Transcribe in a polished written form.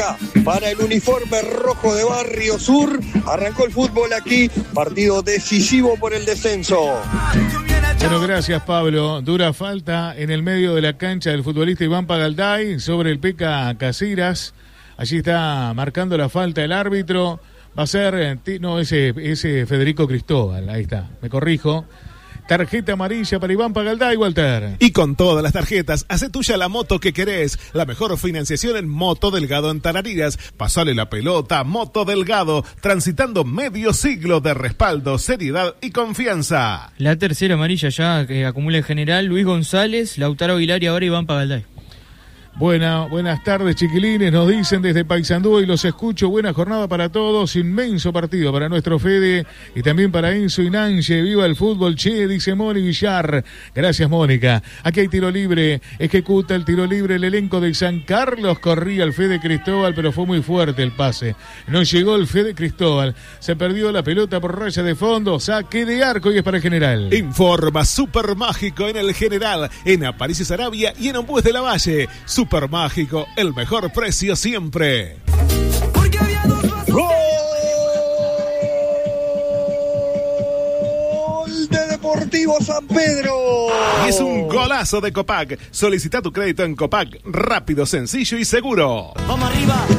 Para el uniforme rojo de Barrio Sur, arrancó el fútbol aquí, partido decisivo por el descenso. Bueno, gracias Pablo. Dura falta en el medio de la cancha del futbolista Iván Pagalday sobre el Peca Casillas. Allí está marcando la falta el árbitro. Va a ser, no, ese Federico Cristóbal, ahí está, me corrijo. Tarjeta amarilla para Iván Pagalday, Walter. Y con todas las tarjetas, hace tuya la moto que querés. La mejor financiación en Moto Delgado en Tarariras. Pasale la pelota, Moto Delgado, transitando medio siglo de respaldo, seriedad y confianza. La tercera amarilla ya que acumula en general Luis González, Lautaro Aguilar y ahora Iván Pagalday. Buenas tardes, chiquilines, nos dicen desde Paysandú y los escucho. Buena jornada para todos, inmenso partido para nuestro Fede y también para Enzo y Nanche. Viva el fútbol, che, dice Moni Villar. Gracias, Mónica. Aquí hay tiro libre, ejecuta el tiro libre el elenco de San Carlos. Corría el Fede Cristóbal, pero fue muy fuerte el pase. No llegó el Fede Cristóbal, se perdió la pelota por raya de fondo. Saque de arco y es para el General. Informa Super Mágico en el General, en Aparicio Sarabia y en Ombues de la Valle. Super Mágico, el mejor precio siempre. ¡Gol de Deportivo San Pedro! Y es un golazo de Copac. Solicita tu crédito en Copac, rápido, sencillo y seguro. ¡Vamos arriba!